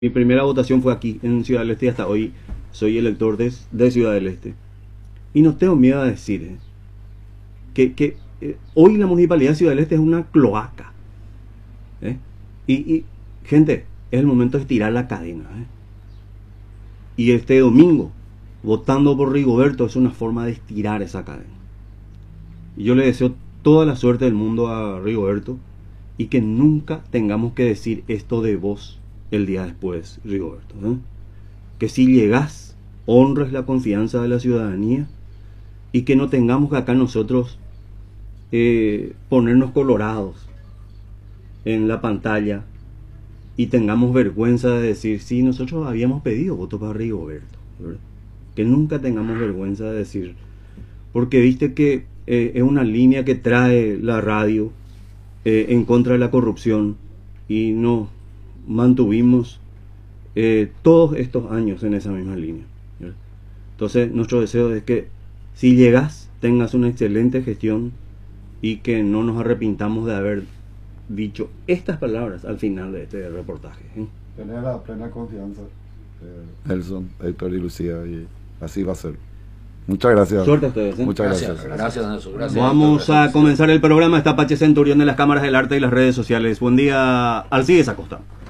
Mi primera votación fue aquí, en Ciudad del Este, y hasta hoy soy elector de Ciudad del Este. Y no tengo miedo a decir que hoy la Municipalidad de Ciudad del Este es una cloaca. Y, gente, es el momento de estirar la cadena. Y este domingo, votando por Rigoberto, es una forma de estirar esa cadena. Y yo le deseo toda la suerte del mundo a Rigoberto, y que nunca tengamos que decir esto de vos el día después, Rigoberto. Que si llegás, honres la confianza de la ciudadanía, y que no tengamos que acá nosotros ponernos colorados en la pantalla y tengamos vergüenza de decir, sí, nosotros habíamos pedido voto para Rigoberto, ¿verdad? Que nunca tengamos vergüenza de decir, porque viste que es una línea que trae la radio en contra de la corrupción, y no mantuvimos todos estos años en esa misma línea, ¿verdad? Entonces nuestro deseo es que si llegas, tengas una excelente gestión y que no nos arrepintamos de haber dicho estas palabras al final de este reportaje. Tener la plena confianza de Nelson, Héctor y Lucía, y así va a ser. Muchas gracias. Suerte a ustedes. Muchas gracias. Gracias, Nelson. Gracias. Vamos a comenzar el programa. Está Pache Centurión de las cámaras del arte y las redes sociales. Buen día, Alcides Acosta.